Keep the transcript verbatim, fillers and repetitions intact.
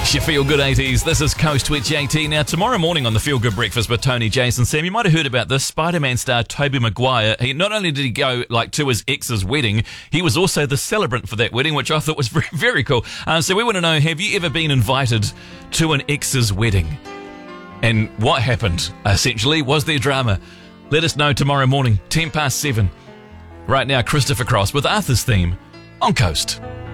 It's your Feel Good eighties. This is Coast with J T. Now, tomorrow morning on the Feel Good Breakfast with Tony, Jason, Sam, you might have heard about this. Spider-Man star Tobey Maguire, he not only did he go like to his ex's wedding, he was also the celebrant for that wedding, which I thought was very, very cool. Um, so we want to know, have you ever been invited to an ex's wedding? And what happened, essentially? Was there drama? Let us know tomorrow morning, ten past seven. Right now, Christopher Cross with Arthur's Theme on Coast.